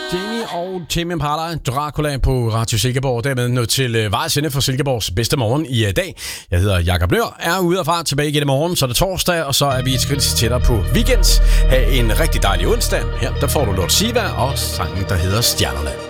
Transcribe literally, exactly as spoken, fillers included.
Jamie og Tame Impala, Dracula på Radio Silkeborg. Dermed nået til øh, vejs ende for Silkeborgs bedste morgen i uh, dag. Jeg hedder Jakob Nøhr, er ude og fra tilbage igen i morgen, så er det torsdag, og så er vi et skridt tættere på weekend. Ha' en rigtig dejlig onsdag. Her der får du Lord Siva og sangen, der hedder Stjernerne.